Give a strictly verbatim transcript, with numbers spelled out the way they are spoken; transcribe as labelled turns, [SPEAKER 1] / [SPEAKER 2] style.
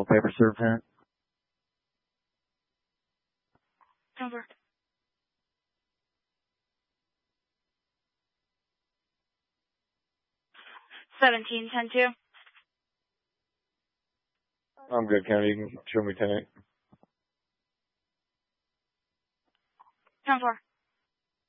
[SPEAKER 1] Municipal Paper Serve Tent.
[SPEAKER 2] Over. Seventeen ten two.
[SPEAKER 3] I'm good, County. You can show me ten eight.
[SPEAKER 2] ten four.